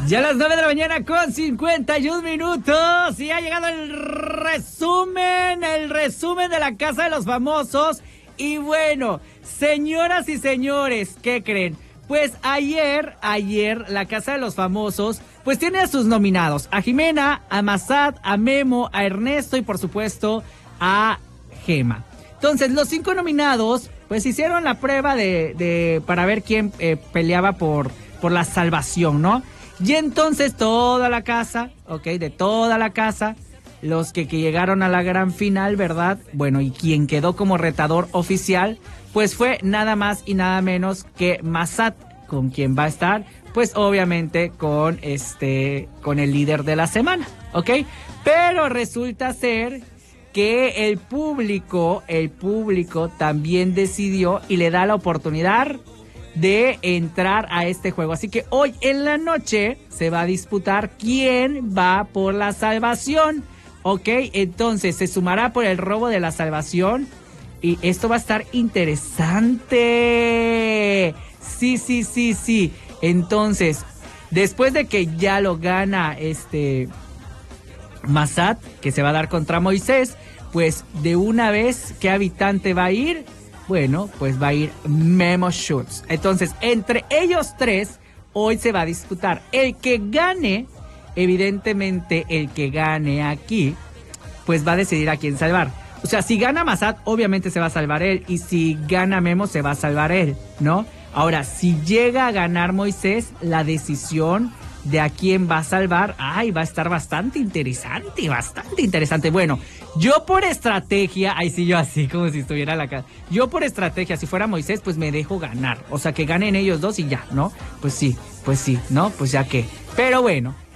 Ya a las 9 de la mañana con 51 minutos y ha llegado el resumen de la Casa de los Famosos. Y bueno, señoras y señores, ¿qué creen? Pues ayer la Casa de los Famosos pues tiene a sus nominados, a Jimena, a Massad, a Memo, a Ernesto y por supuesto a Gema. Entonces los 5 nominados pues hicieron la prueba para ver quién peleaba por la salvación, ¿no? Y entonces toda la casa, de toda la casa, los que llegaron a la gran final, ¿verdad? Bueno, y quien quedó como retador oficial, pues fue nada más y nada menos que Massad, con quien va a estar, pues obviamente con el líder de la semana, ¿ok? Pero resulta ser que el público también decidió y le da la oportunidad de entrar a este juego. Así que hoy en la noche se va a disputar quién va por la salvación, ¿ok? Entonces se sumará por el robo de la salvación y esto va a estar interesante. Sí. Entonces, después de que ya lo gana Massad, que se va a dar contra Moisés, pues de una vez, ¿qué habitante va a ir? Bueno, pues va a ir Memo Schutz. Entonces, entre ellos tres, hoy se va a disputar. El que gane, evidentemente, el que gane aquí, pues va a decidir a quién salvar. O sea, si gana Massad, obviamente se va a salvar él. Y si gana Memo, se va a salvar él, ¿no? Ahora, si llega a ganar Moisés, la decisión de a quién va a salvar, va a estar bastante interesante. Bueno, yo por estrategia, yo así como si estuviera en la casa, yo por estrategia, si fuera Moisés, pues me dejo ganar, o sea, que ganen ellos dos y ya, ¿no? Pues sí, ¿no? Pues ya que, pero bueno,